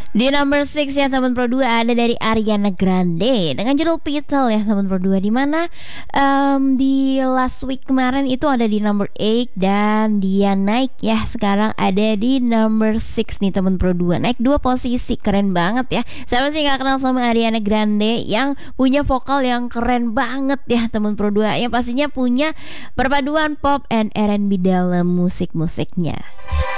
Di number 6 ya teman Pro 2 ada dari Ariana Grande dengan judul Petal ya teman Pro 2, di mana di last week kemarin itu ada di number 8 dan dia naik ya, sekarang ada di number 6 nih teman Pro 2, naik 2 posisi, keren banget ya. Siapa sih gak kenal sama Ariana Grande yang punya vokal yang keren banget ya teman Pro 2, yang pastinya punya perpaduan pop and R&B dalam musik-musiknya.